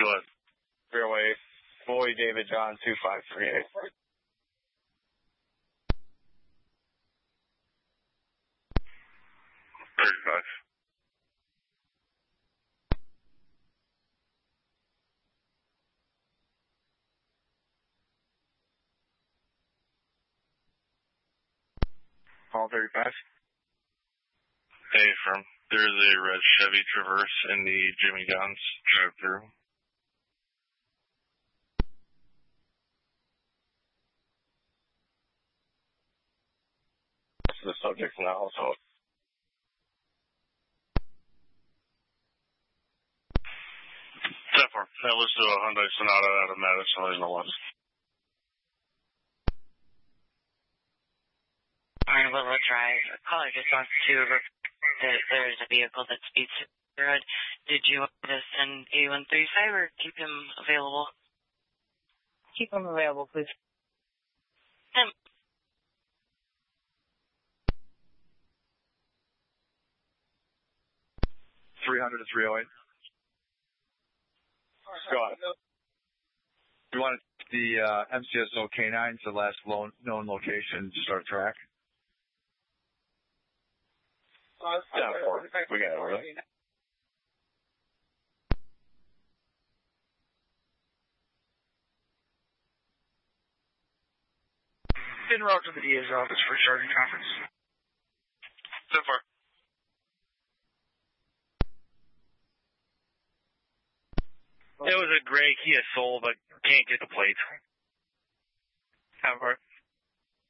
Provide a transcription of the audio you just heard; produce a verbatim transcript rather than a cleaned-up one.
Go ahead. Fairway, Boy David John two five three eight. thirty-five. Call thirty-five. Hey, firm. There's a red Chevy Traverse in the Jimmy John's drive-thru. That's the subject now, so. ten four. That was a Hyundai Sonata out of Madison, Illinois. On Willow Drive, a caller just wants to report that there's a vehicle that speeds to the road. Did you want to send A one thirty-five or keep him available? Keep him available, please. Um, three hundred to three oh eight. Scott. You want the uh, M C S O K nine to the last lo- known location to start track? Yeah, four. We got it, really. En route to the D A's office for charging conference. ten four. It was a gray Kia Soul, but can't get the plates. ten four.